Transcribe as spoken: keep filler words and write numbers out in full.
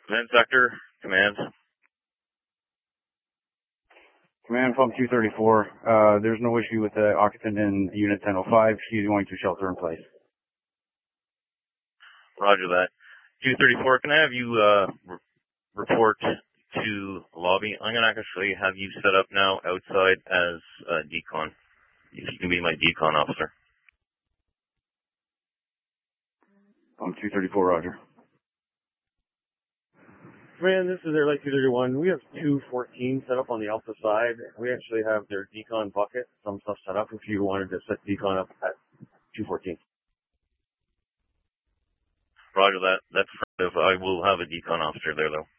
Command sector, command. Command Pump two thirty-four, uh, there's no issue with the occupant in Unit ten oh five. She's going to shelter in place. Roger that. two thirty-four, can I have you uh, re- report to lobby? I'm going to actually have you set up now outside as uh, decon, if you can be my decon officer. Pump two thirty-four, roger. Command, this is Airlight two thirty-one. We have two fourteen set up on the Alpha side. We actually have their decon bucket, some stuff set up if you wanted to set decon up at two fourteen. Roger that. That's if I will have a decon officer there, though.